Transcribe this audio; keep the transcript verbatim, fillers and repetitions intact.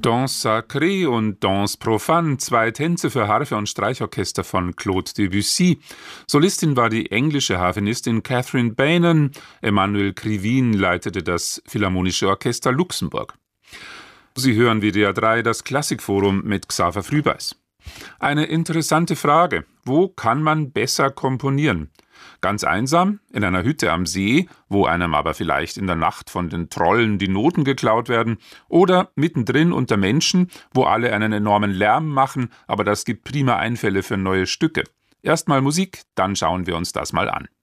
Danse sacrée und Danse profane, zwei Tänze für Harfe und Streichorchester von Claude Debussy. Solistin war die englische Harfenistin Catherine Beynon. Emmanuel Krivine leitete das Philharmonische Orchester Luxemburg. Sie hören W D R drei, das Klassikforum mit Xaver Frühbeis. Eine interessante Frage. Wo kann man besser komponieren? Ganz einsam, in einer Hütte am See, wo einem aber vielleicht in der Nacht von den Trollen die Noten geklaut werden, oder mittendrin unter Menschen, wo alle einen enormen Lärm machen, aber das gibt prima Einfälle für neue Stücke. Erstmal Musik, dann schauen wir uns das mal an.